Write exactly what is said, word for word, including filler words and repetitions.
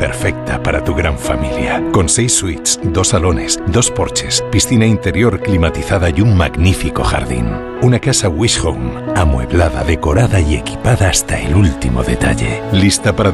perfecta para tu gran familia. Con seis suites, dos salones, dos porches, piscina interior climatizada y un magnífico jardín. Una casa Wish Home, amueblada, decorada y equipada hasta el último detalle. Lista para